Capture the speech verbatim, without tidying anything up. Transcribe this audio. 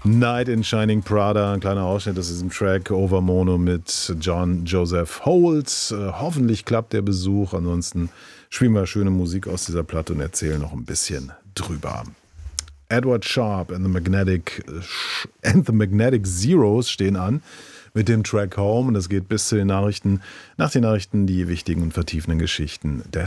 Night in Shining Prada, ein kleiner Ausschnitt aus diesem Track Over Mono mit John Joseph Holt. Äh, hoffentlich klappt der Besuch. Ansonsten spielen wir schöne Musik aus dieser Platte und erzählen noch ein bisschen drüber. Edward Sharpe and the Magnetic, and the Magnetic Zeros stehen an mit dem Track Home. Und das geht bis zu den Nachrichten. Nach den Nachrichten die wichtigen und vertiefenden Geschichten des